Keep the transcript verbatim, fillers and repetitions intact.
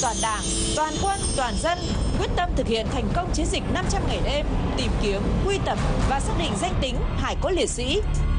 toàn Đảng, toàn quân, toàn dân quyết tâm thực hiện thành công chiến dịch năm trăm ngày đêm, tìm kiếm, quy tập và xác định danh tính hải cốt liệt sĩ,